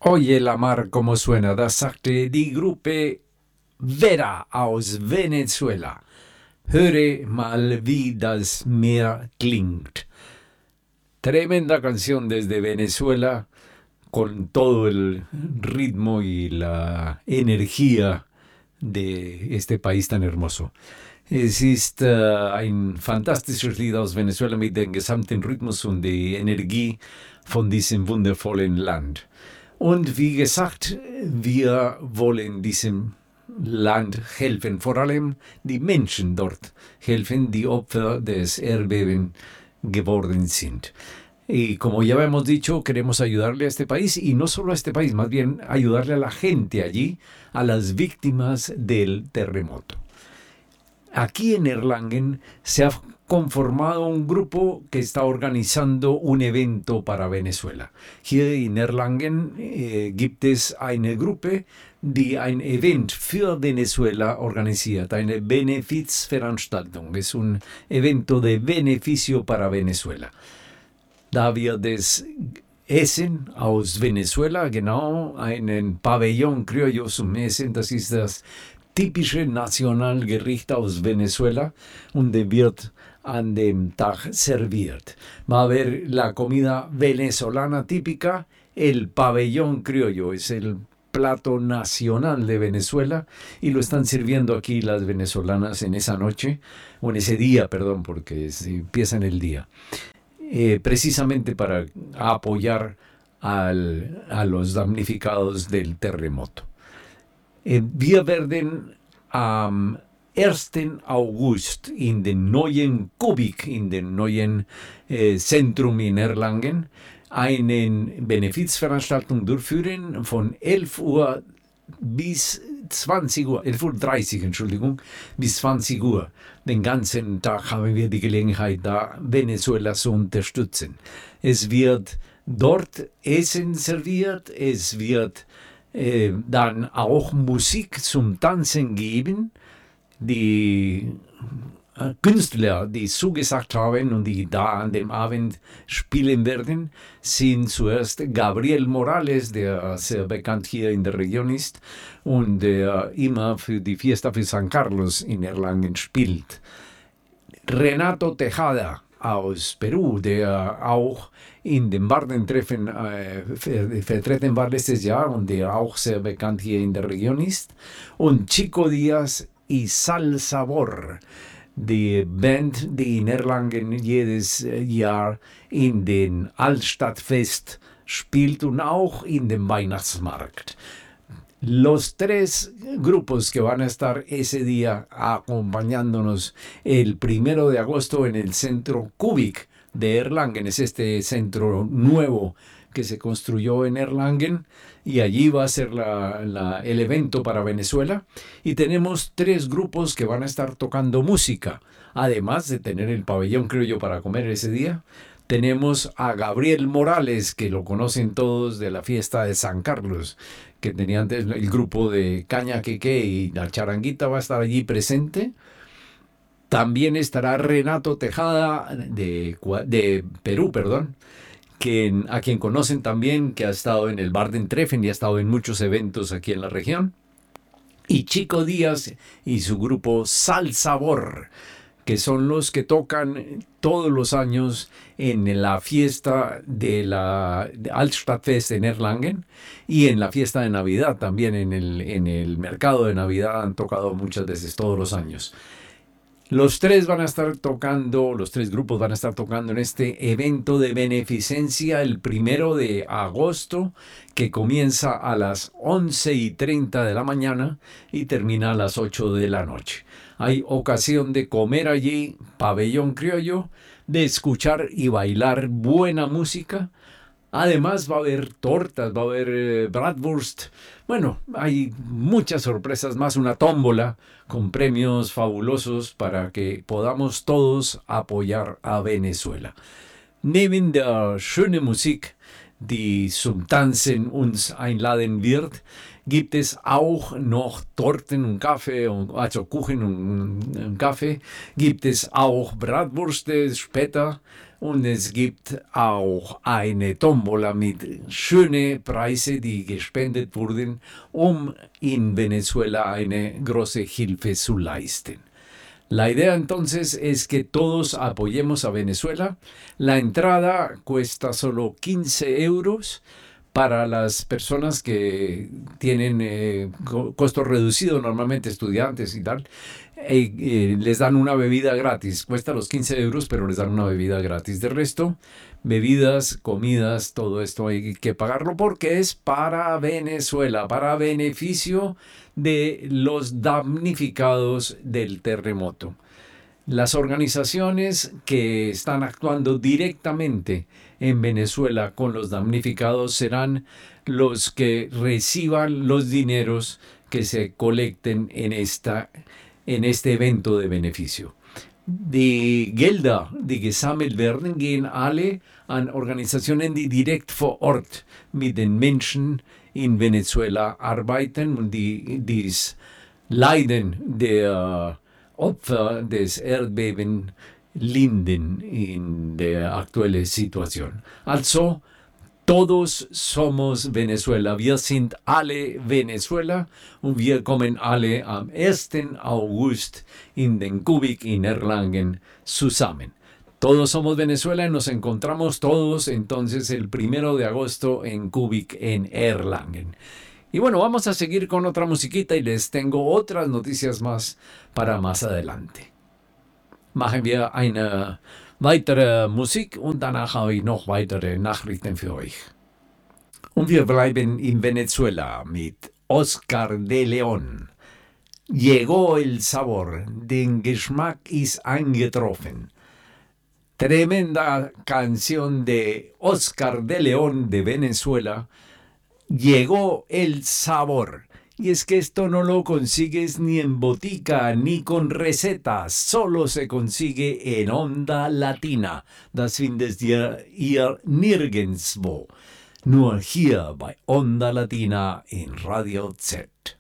Oye la mar como suena, das sagte die Gruppe Vera aus Venezuela. Höre mal wie das Meer klingt. Tremenda canción desde Venezuela con todo el ritmo y la energía de este país tan hermoso. Es ist ein fantastisches Lied aus Venezuela mit dem gesamten Rhythmus und der Energie von diesem wundervollen Land. Und wie gesagt, wir wollen diesem Land helfen, vor allem die Menschen dort helfen, die Opfer des Erdbeben geworden sind. Y como ya hemos dicho, queremos ayudarle a este país, y no solo a este país, más bien ayudarle a la gente allí, a las víctimas del terremoto. Aquí en Erlangen se ha conformado un grupo que está organizando un evento para Venezuela. Hier in Erlangen gibt es eine Gruppe, die ein Event für Venezuela organisiert, eine Benefizveranstaltung. Es un evento de beneficio para Venezuela. Da wird es Essen aus Venezuela, genau, einen Pabellón criollo zum Essen, das ist das typische Nationalgericht aus Venezuela, und der wird an dem Tag serviert. Va a haber la comida venezolana típica, el pabellón criollo, es el plato nacional de Venezuela, y lo están sirviendo aquí las venezolanas en esa noche, o en ese día, perdón, porque empieza en el día. Precisamente para apoyar a los damnificados del terremoto. Wir werden am 1. August in den neuen Kubik, in den neuen Zentrum in Erlangen, eine Benefizveranstaltung durchführen von 11 Uhr bis 20 Uhr, 11:30 Uhr, Entschuldigung, bis 20 Uhr. Den ganzen Tag haben wir die Gelegenheit, da Venezuela zu unterstützen. Es wird dort Essen serviert, es wird dann auch Musik zum Tanzen geben. Die Künstler, die zugesagt haben und die da an dem Abend spielen werden, sind zuerst Gabriel Morales, der sehr bekannt hier in der Region ist und der immer für die Fiesta für San Carlos in Erlangen spielt. Renato Tejada aus Peru, der auch in dem Bardentreffen vertreten war letztes Jahr und der auch sehr bekannt hier in der Region ist. Und Chico Díaz y Sal Sabor, die Band, die in Erlangen jedes Jahr in den Altstadtfest spielt und auch in dem Weihnachtsmarkt. Los tres grupos que van a estar ese día acompañándonos el 1 de agosto en el centro Kubik de Erlangen, es este centro nuevo que se construyó en Erlangen, y allí va a ser el evento para Venezuela. Y tenemos 3 grupos que van a estar tocando música, además de tener el pabellón criollo para comer ese día. Tenemos a Gabriel Morales, que lo conocen todos de la fiesta de San Carlos, que tenía antes el grupo de Caña Queque, y la charanguita va a estar allí presente. También estará Renato Tejada de Perú, perdón, a quien conocen también, que ha estado en el Bardentreffen y ha estado en muchos eventos aquí en la región. Y Chico Díaz y su grupo Sal Sabor, que son los que tocan todos los años en la fiesta de la Altstadtfest en Erlangen, y en la fiesta de Navidad también, en el mercado de Navidad han tocado muchas veces todos los años. Los 3 van a estar tocando, los 3 grupos van a estar tocando en este evento de beneficencia el 1 de agosto, que comienza a las 11:30 de la mañana y termina a las 8 de la noche. Hay ocasión de comer allí pabellón criollo, de escuchar y bailar buena música. Además va a haber tortas, va a haber bratwurst. Bueno, hay muchas sorpresas más, una tómbola con premios fabulosos para que podamos todos apoyar a Venezuela. Neben der schönen Musik, die zum Tanzen uns einladen wird, gibt es auch noch Torten und Kaffee, also Kuchen und Kaffee. Gibt es auch Bratwürste später Und es gibt auch eine Tombola mit schönen Preisen, die gespendet wurden, in Venezuela eine große Hilfe zu leisten. La idea entonces es que todos apoyemos a Venezuela. La entrada cuesta solo 15 euros para las personas que tienen costo reducido, normalmente estudiantes y tal. Les dan una bebida gratis. Cuesta los 15 euros, pero les dan una bebida gratis. De resto, bebidas, comidas, todo esto hay que pagarlo porque es para Venezuela, para beneficio de los damnificados del terremoto. Las organizaciones que están actuando directamente en Venezuela con los damnificados serán los que reciban los dineros que se colecten en este evento de beneficio. Die Gelder, die gesammelt werden, gehen alle an Organisationen, die direkt vor Ort mit den Menschen in Venezuela arbeiten und die das Leiden der Opfer des Erdbebens lindern in der aktuellen Situation. Also, todos somos Venezuela. Wir sind alle Venezuela und wir kommen alle am 1. August in den Kubik in Erlangen zusammen. Todos somos Venezuela y nos encontramos todos entonces el 1 de agosto en Kubik en Erlangen. Y bueno, vamos a seguir con otra musiquita y les tengo otras noticias más para más adelante. Machen wir eine weitere Musik und danach habe ich noch weitere Nachrichten für euch. Und wir bleiben in Venezuela mit Oscar de León. Llegó el sabor, den Geschmack ist eingetroffen. Tremenda canción de Oscar de León de Venezuela. Llegó el sabor. Y es que esto no lo consigues ni en botica ni con recetas, solo se consigue en Onda Latina. Das findet ihr nirgendwo. Nur hier bei Onda Latina in Radio Z.